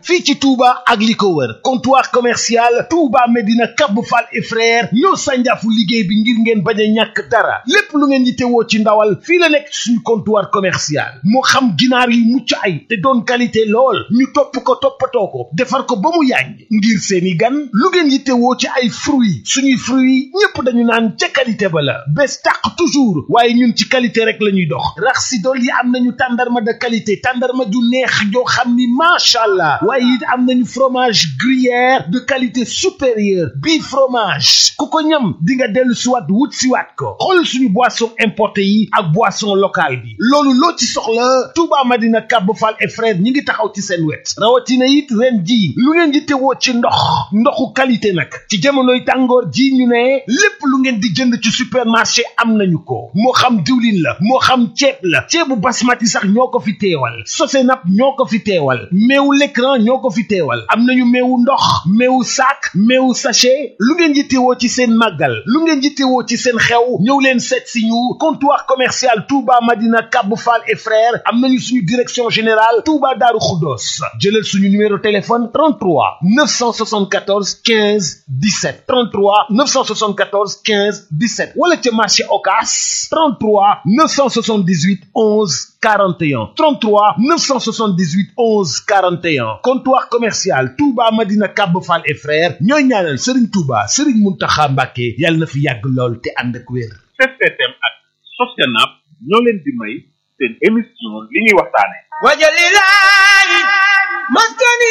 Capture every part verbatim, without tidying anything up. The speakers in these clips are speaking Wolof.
fii ci Touba ak li ko wër comptoir commercial Touba Medina Cap Fall et frères ñoo sànjaafu liggéey bi ngir ngeen bañ a ñàkk dara lépp lu ngeen yittewoo ci ndawal fii la nekk suñu comptoir commercial moo xam ginaar yi mucc ay te doon qualité lool ñu topp ko toppatoo ko defar ko ba mu yàññ ngir seeni gan lu ngeen yittewoo ci ay fruits suñuy fruits ñépp dañu naan ca qualité ba la bés tàq toujours waaye ñun ci qualité rek la ñuy dox rax si dool yi am nañu tàndarma de qualité tàndarma ju neex joo xam ni macha allah waaye it am nañu fromage gruyère de qualité supérieure bii fromage ku ko ñam di nga dellu siwaat wut siwaat ko xool suñu boisson importé yi ak boisson locale bi loolu loo ci soxla Touba Madina Cap Fall et frères ñi ngi taxaw ci seen wet rawatina it ren ji lu ngeen di tewoo ci ndox ndoxu qualité nag ci jamonoy tàngoor ji ñu ne lépp lu ngeen di jënd ci supermarché am nañu ko moo xam diwlin la moo xam ceeb la ceebu basmati sax ñoo ko fi teewal Sosenap ñoo ko fi teewal meewu l'écran ñoo ko fi teewal am nañu meewu ndox meewu sac meewu sachet lu ngeen yittewoo ci seen màggal lu ngeen yittewoo ci seen xew ñëw leen seet si ñu comptoir commercial Touba Madina Cap Fall et frères am nañu suñu direction générale Touba Darou Khoudoss jëlal suñu numéro téléphone trente-trois neuf cent soixante-quatorze quinze dix-sept trente-trois neuf cent soixante-quatorze quinze dix-sept wala ca marché Ocass trente-trois neuf cent soixante-dix-huit onze quarante et un trente-trois neuf cent soixante-dix-huit onze quarante et un comptoir commercial Touba Madina Cap Fall et frères ñooy ñaanal Serigne Touba Serigne Mountakha Mbacké yàlla na fi yàgg lool te ànd ak wér. S T M ak Sosenap ñoo leen di may seen émission li ñuy waxtaane wajalilahi maskani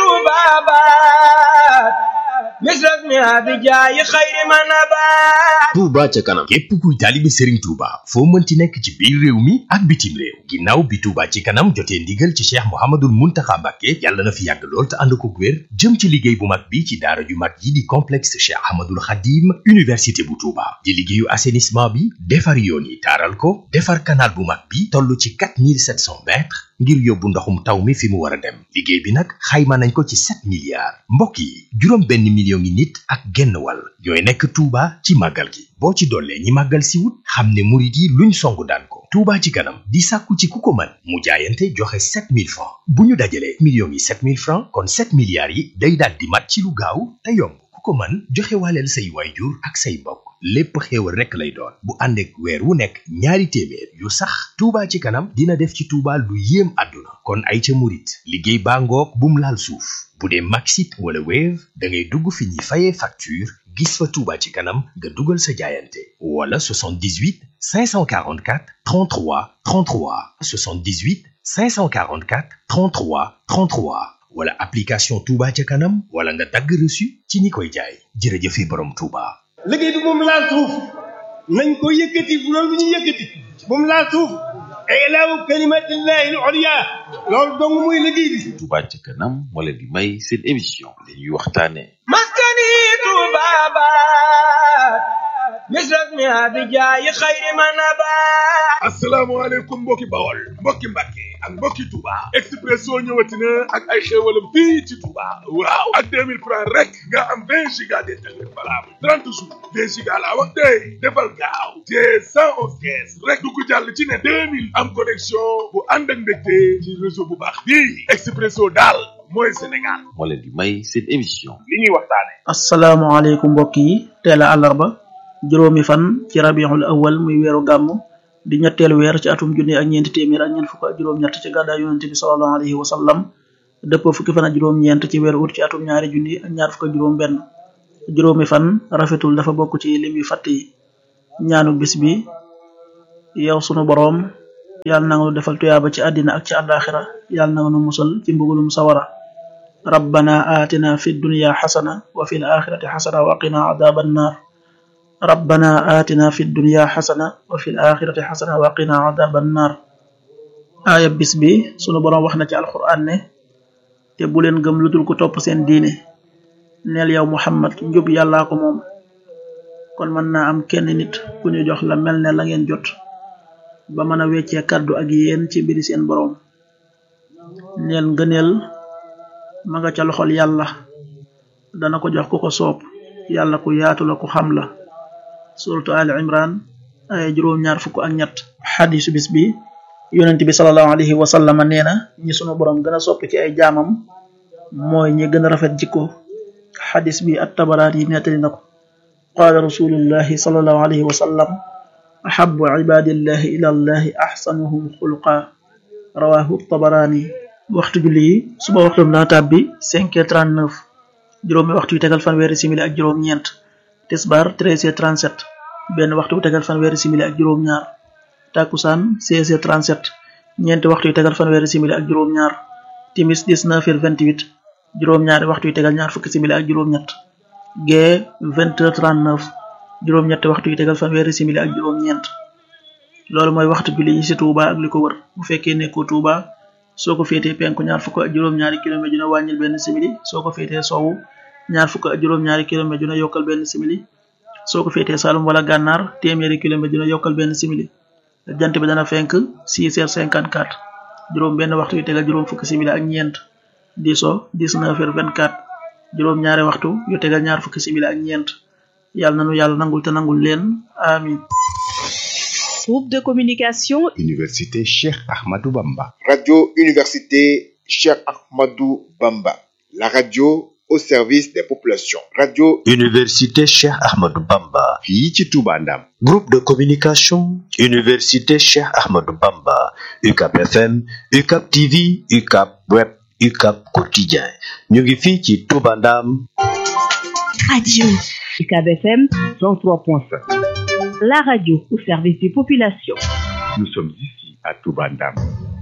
tubabat misras mi abijaayi xayri manabat Touba ca kanam képp kuy taalibe Serigne Touba foo mënti nekk ci biir réew mi ak bitim réew ginnaaw bi Touba ci kanam jotee ndigal ci Cheikh Mouhamadoul Mountakha Mbacké yàlla na fi yàgg lool te ànd ko wér jëm ci liggéey bu mag bi ci daara ju mag yi di complexe Cheikh Ahmadoul Khadim université bu Touba di liggéeyu assainissement bi defar yoon yi taaral ko defar canal bu mag bi toll ci quatre mille sept cents mètres ngir yóbbu ndoxum taw mi fi mu war a dem liggéey bi nag xayma nañ ko ci sept milliards mbokk yi juróom benn million ngi nit ak genn wàll ñooy nekk Touba ci màggal gi boo ci dollee ñi màggal si wut xam ne murit yi luñ songu daan ko Touba ci kanam di sàkku ci ku ko mën mu jaayante joxe sept mille francs bu ñu dajalee millions yi sept mille francs kon sept milliards yi day daal di mat ci lu gaaw te yomb ku ko mën joxe waaleel say waajur ak say mbokk lépp xéewal rekk lay doon bu ànd ak weer wu nekk ñaari téeméer yu sax Touba ci kanam dina def ci Touba lu yéem àdduna kon ay ca murit liggéey baa ngoog bum laal suuf bu dee Maxit wala Wave da ngay dugg fi ñuy fayee facture gis fa Touba ci kanam nga dugal sa jaayante wala soixante-dix-huit cinq cent quarante-quatre trente-trois trente-trois soixante-dix-huit cinq cent quarante-quatre trente-trois trente-trois wala application Touba ca kanam wala nga dagg reçu ci ñi koy jaay jërëjëfe borom Touba. liggéey bi moom laal suuf nañ ko yëkkati bu loolu bu ñu yëkkati moom laal suuf ilaahu kalimatillahi al-ulya loolu dong muy liggéey bi. Touba ca kanam moo leen di may seen émission li ñuy waxtaane maskani tubabat misras mi abijaayi xayri manabat asalaamaaleykum mbokki Bawol mbokki Mbàkke ak mbokki Touba Expresso ñëwati na ak ay xéewalam fii ci Touba waaw ak deux mille francs rek nga am vingt giga d'internet valable trente jours vingt giga laa wax tey defal gaaw te cent onze caisse rek du ko jàll ci ne deux mille am connexion bu ànd ak ndekte ci réseau bu baax bii Expresso daal mooy Sénégal moo leen di may seen émission li ñuy waxtaane asalaamaaleykum mbokk yi teel a àllarba juróomi fan ci rabiul awal muy weeru gàmm di ñetteelu weer ci atum junni ak ñeenti téeméer ak ñeent fukk ak juróom-ñett ci gàddaay yonente bi sallallahu alayhi wa sallam dëppoo fukki fan ak juróom-ñeent ci weeru ut ci atum ñaari junni ak ñaar fukk ak juróom-benn juróomi fan rafetul dafa bokk ci lim yu fàtt yi ñaanu bis bi yow sunu boroom yàlla na nga nu defal tuyaaba ci àddina ak ci àllaaxira yàlla na nga nu musal ci mbugulum sawara rabbana atina fi dunya xasana wa fil axirati xasana wa qina adaban nar rabbana atina fi dunya xasana wa fil axirati xasana wa qina adaban nar aaya bis bi sunu boroom wax na ci alquran ne te bu leen gëm lu dul ko topp seen diine neel yow Muhammad njub yàllaa ko moom kon mën naa am kenn nit ku ñu jox la mel ne la ngeen jot ba mën a weccee kàddu ak yéen ci mbiri seen boroom neel ngëneel ma nga ca loxol yàlla dana ko jox ku ko soob yàlla ku yaatu la ku xam la suratu al imran ay juróom ñaar fukk ak ñett xadisu bis bi yonent bi sallallahu alayhi wa sallam nee na ñi sunu boroom gën a sopp ci ay jaamam mooy ñi gën a rafet jikko. xadis bi at-Tabaraani yi nettali na ko qaala rasulullahi sallallahu alayhi wa sallam ahabbu ibadillahi ila allahi ahsanuhum xulqa rawahu at-Tabaraani. waxtu julli yi suba waxtum dana tàbbi cinq heures trente-neuf juróomi waxtu yu tegal fanweeri simili ak juróom ñeent tisbaar treize heures trente-sept benn waxtu bu tegal fanweeri simili ak juróom ñaar takusaan seize heures trente-sept ñeenti waxtu yu tegal fanweeri simili ak juróom ñaar timis dix-neuf heures vingt-huit juróom ñaari waxtu yu tegal ñaar fukki simili ak juróom ñett gee vingt heures trente-neuf juróom ñetti waxtu yu tegal fanweeri simili ak juróom ñeent loolu mooy waxtu julli yi ci Touba ak li ko wër. bu fekkee nekkoo Touba soo ko féetee penku ñaar fukk ak juróom ñaari kilomètre dina wàññil benn simili soo ko féetee sowwu ñaar fukk ak juróom ñaari kilomètre dina yokkal benn simili soo ko féetee Saloum wala Gànnaar téeméeri kilomètre dina yokkal benn simili jant bi dana fenk six heures cinquante-quatre juróom benn waxtu yu tegal juróom fukki simili ak ñeent di so dix-neuf heures vingt-quatre juróom ñaari waxtu yu tegal ñaar fukki simili ak ñeent yàlla nanu yàlla nangul te nangul leen amin. Groupe de communication Université Cheikh Ahmadou Bamba. Radio Université Cheikh Ahmadou Bamba. La radio au service des populations. Radio Université Cheikh Ahmadou Bamba. fii ci Touba Ndam. Groupe de communication Université Cheikh Ahmadou Bamba. U C A B F M, U C A B T V, U C A B Web, U C A B Quotidien. ñu ngi fii ci Touba Ndam. Radio U C A B F M cent trois point sept. la radio au service des populations. Nous sommes ici à Touba Ndam.